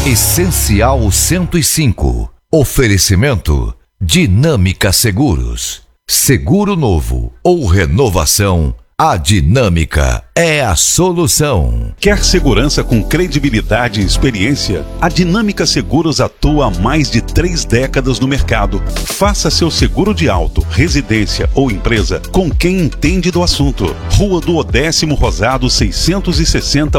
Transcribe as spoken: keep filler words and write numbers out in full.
Essencial cento e cinco. Oferecimento Dinâmica Seguros. Seguro novo ou renovação, a Dinâmica é a solução. Quer segurança com credibilidade e experiência? A Dinâmica Seguros atua há mais de três décadas no mercado. Faça seu seguro de auto, residência ou empresa com quem entende do assunto. Rua do Odécimo Rosado seiscentos e sessenta,